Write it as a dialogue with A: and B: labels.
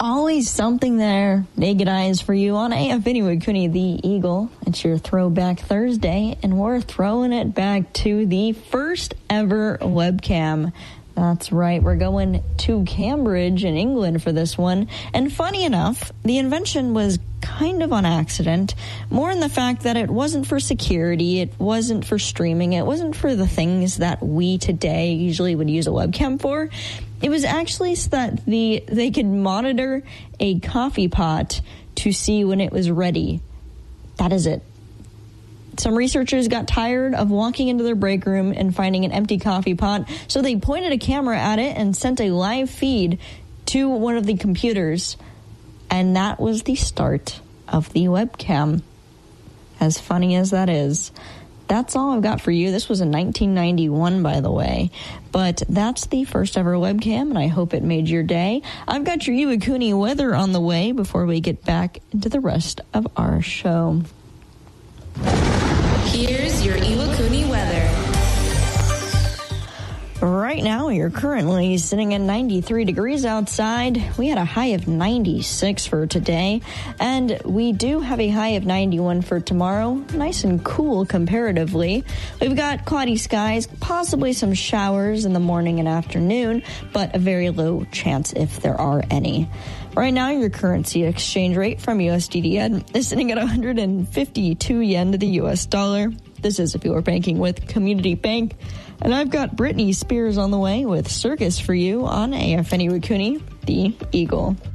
A: always something there. Naked Eyes for you on AF Cooney, the Eagle. It's your Throwback Thursday, and we're throwing it back to the first ever webcam. That's right, we're going to Cambridge in England for this one. And funny enough, the invention was kind of on accident, more in the fact that it wasn't for security, it wasn't for streaming, it wasn't for the things that we today usually would use a webcam for. It was actually so that they could monitor a coffee pot to see when it was ready. That is it. Some researchers got tired of walking into their break room and finding an empty coffee pot, so they pointed a camera at it and sent a live feed to one of the computers. And that was the start of the webcam. As funny as that is. That's all I've got for you. This was in 1991, by the way. But that's the first ever webcam, and I hope it made your day. I've got your Iwakuni weather on the way before we get back into the rest of our show.
B: Here's your Iwakuni weather.
A: Right now, you're currently sitting at 93 degrees outside. We had a high of 96 for today, and we do have a high of 91 for tomorrow. Nice and cool comparatively. We've got cloudy skies, possibly some showers in the morning and afternoon, but a very low chance if there are any. Right now, your currency exchange rate from USD yen is sitting at 152 yen to the US dollar. This is if you are banking with Community Bank. And I've got Britney Spears on the way with Circus for you on AFN Iwakuni, the Eagle.